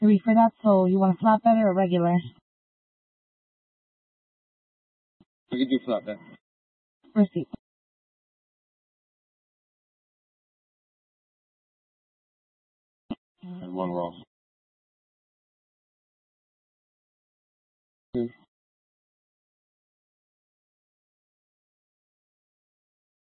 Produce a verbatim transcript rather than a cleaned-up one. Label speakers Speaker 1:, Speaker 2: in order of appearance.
Speaker 1: Three for that, so you want a flatbed or a regular?
Speaker 2: We can do flatbed.
Speaker 1: Receipt.
Speaker 2: And one roll. Two.